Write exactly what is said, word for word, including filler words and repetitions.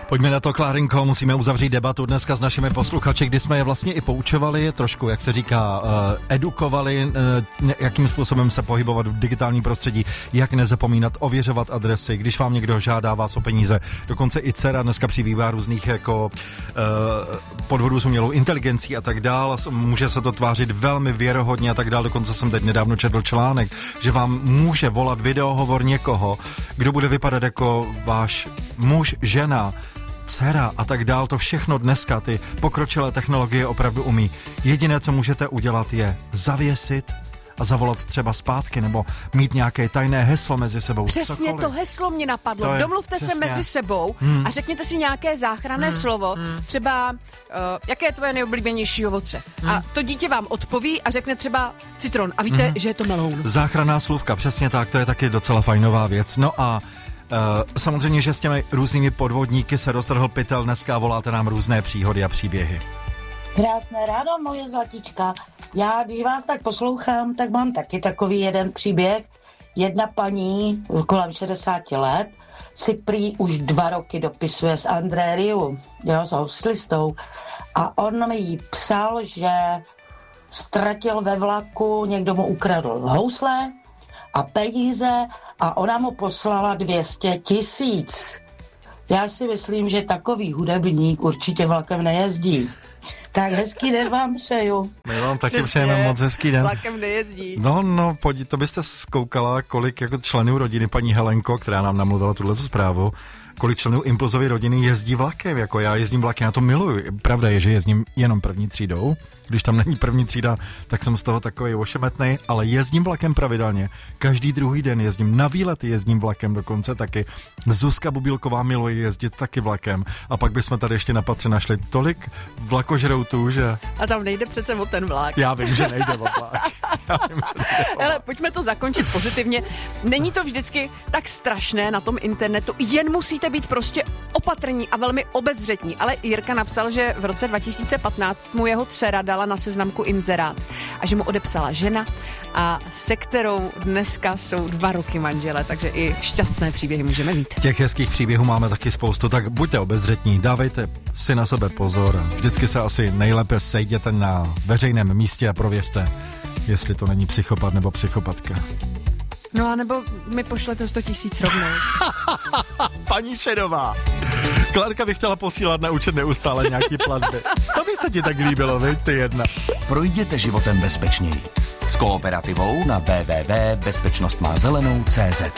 Pojďme na to, Klárinko, musíme uzavřít debatu dneska s našimi posluchači, kdy jsme je vlastně i poučovali, trošku, jak se říká, edukovali, jakým způsobem se pohybovat v digitálním prostředí, jak nezapomínat ověřovat adresy, když vám někdo žádá vás o peníze. Dokonce i dcera dneska přibývá různých jako podvodů s umělou inteligencí a tak dál. Může se to tvářit velmi věrohodně a tak dál. Dokonce jsem teď nedávno četl článek, že vám může volat videohovor někoho, kdo bude vypadat jako váš muž, žena, dcera a tak dál. To všechno dneska ty pokročilé technologie opravdu umí. Jediné, co můžete udělat, je zavěsit a zavolat třeba zpátky, nebo mít nějaké tajné heslo mezi sebou. Přesně cokoliv. To heslo mě napadlo. Je, Domluvte přesně. se mezi sebou hmm. a řekněte si nějaké záchranné hmm. slovo. Hmm. Třeba, uh, jaké je tvoje nejoblíbenější ovoce? Hmm. A to dítě vám odpoví a řekne třeba citron. A víte, hmm. že je to meloun. Záchranná slůvka, přesně tak, to je taky docela fajnová věc. No a Uh, samozřejmě, že s těmi různými podvodníky se roztrhl pytel dneska a voláte nám různé příhody a příběhy. Krásné ráno, moje zlatička. Já, když vás tak poslouchám, tak mám taky takový jeden příběh. Jedna paní kolem šedesáti let si prý už dva roky dopisuje s André Rieu, jo, s houslistou. A on mi jí psal, že ztratil ve vlaku, někdo mu ukradl housle a peníze a ona mu poslala dvě stě tisíc. Já si myslím, že takový hudebník určitě vlakem nejezdí. Tak hezký den vám přeju. My vám taky přejeme moc hezký den. Vlakem nejezdí. No, no, pojď, to byste zkoukala, kolik jako členů rodiny, paní Helenko, která nám namluvila tuhle zprávu, kolik členů Impulzovy rodiny jezdí vlakem, jako já jezdím vlakem, já to miluju. Pravda je, že jezdím jenom první třídou, když tam není první třída, tak jsem z toho takovej ošemetnej, ale jezdím vlakem pravidelně. Každý druhý den jezdím, na výlety jezdím vlakem dokonce taky. Zuzka Bubilková miluje jezdit taky vlakem. A pak bychom tady ještě na patře našli tolik vlakožroutů, že... A tam nejde přece o ten vlak. Já vím, že nejde o vlak. Já vím, že nejde o vlak. Hele, pojďme to zakončit pozitivně. Není to vždycky tak strašné na tom internetu, jen musíte být prostě opatrní a velmi obezřetní. Ale Jirka napsal, že v roce dva tisíce patnáct mu jeho dcera dala na seznamku inzerát a že mu odepsala žena a se kterou dneska jsou dva roky manžele, takže i šťastné příběhy můžeme mít. Těch hezkých příběhů máme taky spoustu, tak buďte obezřetní, dávejte si na sebe pozor. Vždycky se asi nejlépe sejděte na veřejném místě a prověřte, jestli to není psychopat nebo psychopatka. No a nebo mi pošlete sto tisíc rovnou. Paní Šedová, Klárka by chtěla posílat na účet neustále nějaký platby. To by se ti tak líbilo, viď, ty jedna. Projděte životem bezpečněji. S Kooperativou na w w w tečka bezpečnost má zelenou tečka cé zet.